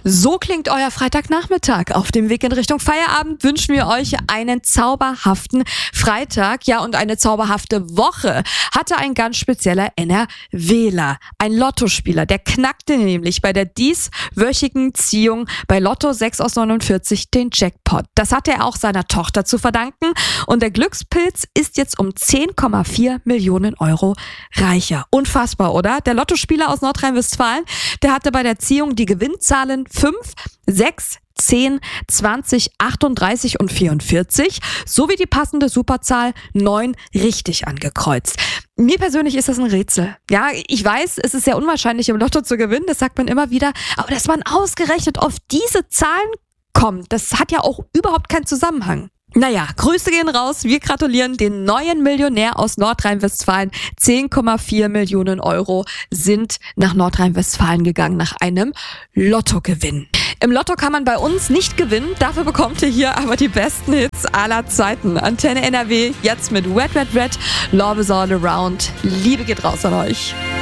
So klingt euer Freitagnachmittag. Auf dem Weg in Richtung Feierabend wünschen wir euch einen zauberhaften Freitag, ja, und eine zauberhafte Woche. Hatte ein ganz spezieller NRWler, ein Lottospieler, der knackte nämlich bei der dieswöchigen Ziehung bei Lotto 6 aus 49 den Jackpot. Das hatte er auch seiner Tochter zu verdanken und der Glückspilz ist jetzt um 10,4 Millionen Euro reicher. Unfassbar, oder? Der Lottospieler aus Nordrhein-Westfalen, der hatte bei der Ziehung die Gewinnzahlen 5, 6, 10, 20, 38 und 44 sowie die passende Superzahl 9 richtig angekreuzt. Mir persönlich ist das ein Rätsel. Ja, ich weiß, es ist sehr unwahrscheinlich im Lotto zu gewinnen, das sagt man immer wieder, aber dass man ausgerechnet auf diese Zahlen kommt, das hat ja auch überhaupt keinen Zusammenhang. Naja, Grüße gehen raus. Wir gratulieren den neuen Millionär aus Nordrhein-Westfalen. 10,4 Millionen Euro sind nach Nordrhein-Westfalen gegangen nach einem Lottogewinn. Im Lotto kann man bei uns nicht gewinnen, dafür bekommt ihr hier aber die besten Hits aller Zeiten. Antenne NRW, jetzt mit Wet, Wet, Wet, Love is all around. Liebe geht raus an euch.